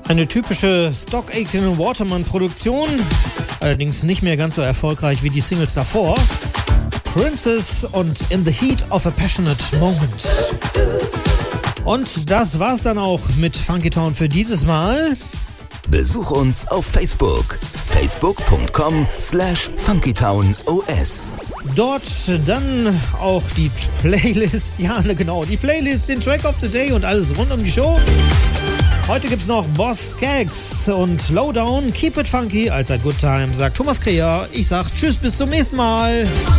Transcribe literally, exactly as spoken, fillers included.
Eine typische Stock Aitken Waterman Produktion, allerdings nicht mehr ganz so erfolgreich wie die Singles davor. Princess und In the Heat of a Passionate Moment. Und das war's dann auch mit Funky Town für dieses Mal. Besuch uns auf Facebook. facebook punkt com slash funkytown.os. Dort dann auch die Playlist, ja genau, die Playlist, den Track of the Day und alles rund um die Show. Heute gibt's noch Boss Skaggs und Lowdown. Keep it funky, allzeit good time, sagt Thomas Kreher. Ich sag tschüss, bis zum nächsten Mal.